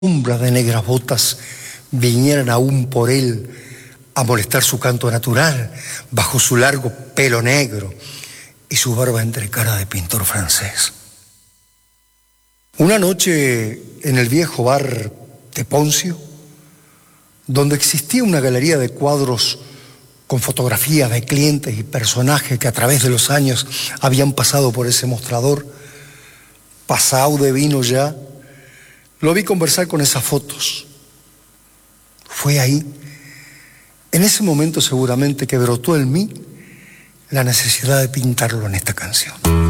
sombra de negras botas vinieran aún por él a molestar su canto natural, bajo su largo pelo negro y su barba entre cara de pintor francés. Una noche en el viejo bar de Poncio, donde existía una galería de cuadros con fotografías de clientes y personajes que a través de los años habían pasado por ese mostrador, pasado de vino ya, lo vi conversar con esas fotos. Fue ahí, en ese momento seguramente, que brotó en mí la necesidad de pintarlo en esta canción.